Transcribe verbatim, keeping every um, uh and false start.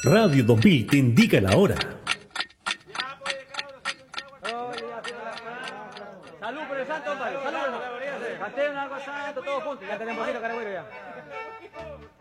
Radio dos mil te indica la hora. Salud por el santo, salud. Cantemos algo santo, todos juntos. Ya tenemos poquito, caragüero ya.